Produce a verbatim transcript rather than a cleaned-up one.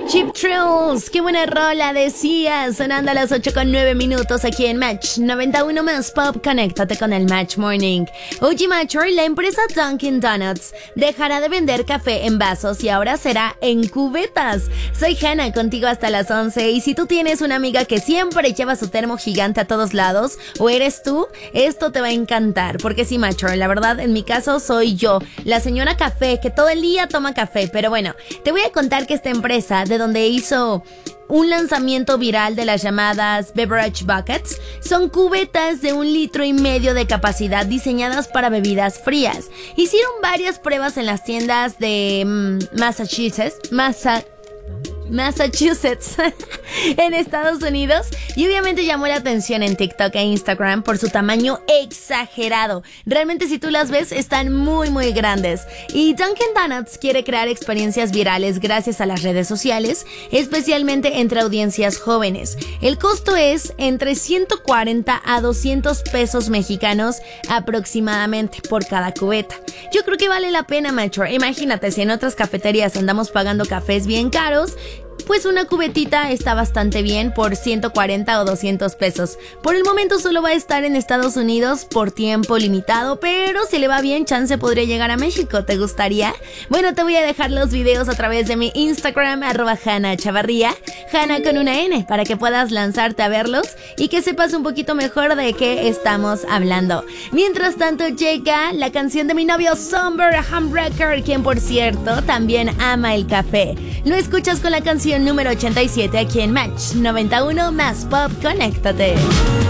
Cheap Thrills, qué buena rola decía, sonando a las ocho con nueve minutos aquí en Match noventa y uno más Pop. Conéctate con el Match Morning. Oye, Macho, la empresa Dunkin' Donuts dejará de vender café en vasos y ahora será en cubetas. Soy Hannah, contigo hasta las once, y si tú tienes una amiga que siempre lleva su termo gigante a todos lados, o eres tú, esto te va a encantar, porque sí, Macho, la verdad, en mi caso soy yo, la señora café, que todo el día toma café. Pero bueno, te voy a contar que esta empresa, de donde hizo un lanzamiento viral de las llamadas Beverage Buckets, son cubetas de un litro y medio de capacidad diseñadas para bebidas frías. Hicieron varias pruebas en las tiendas de mmm, Massachusetts, Massa... Massachusetts en Estados Unidos, y obviamente llamó la atención en TikTok e Instagram por su tamaño exagerado. Realmente, si tú las ves, están muy muy grandes. Y Dunkin' Donuts quiere crear experiencias virales gracias a las redes sociales, especialmente entre audiencias jóvenes. El costo es entre ciento cuarenta a doscientos pesos mexicanos aproximadamente por cada cubeta. Yo creo que vale la pena, macho. Imagínate, si en otras cafeterías andamos pagando cafés bien caros, pues una cubetita está bastante bien por ciento cuarenta o doscientos pesos. Por el momento solo va a estar en Estados Unidos por tiempo limitado, pero si le va bien, chance podría llegar a México. ¿Te gustaría? Bueno, te voy a dejar los videos a través de mi Instagram, arroba Hannah Chavarría, Hannah con una N, para que puedas lanzarte a verlos y que sepas un poquito mejor de qué estamos hablando. Mientras tanto, llega la canción de mi novio Somber Humbucker, quien por cierto también ama el café. Lo escuchas con la canción número ochenta y siete aquí en Match noventa y uno más Pop. Conéctate.